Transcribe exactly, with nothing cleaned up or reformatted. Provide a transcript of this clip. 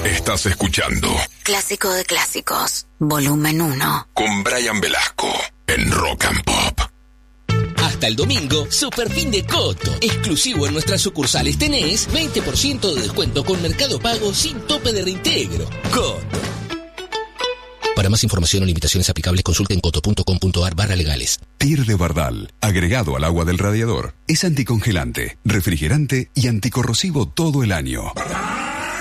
Estás escuchando Clásico de Clásicos, volumen uno. Con Brian Velasco en Rock and Pop. Hasta el domingo, super fin de Coto. Exclusivo en nuestras sucursales tenés veinte por ciento de descuento con Mercado Pago sin tope de reintegro. Coto. Para más información o limitaciones aplicables, consulten coto.com.ar barra legales. Tir de Bardal, agregado al agua del radiador. Es anticongelante, refrigerante y anticorrosivo todo el año.